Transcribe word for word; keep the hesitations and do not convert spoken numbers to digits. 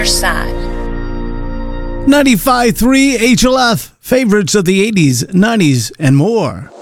your side. ninety-five point three H L F, favorites of the eighties, nineties, and more.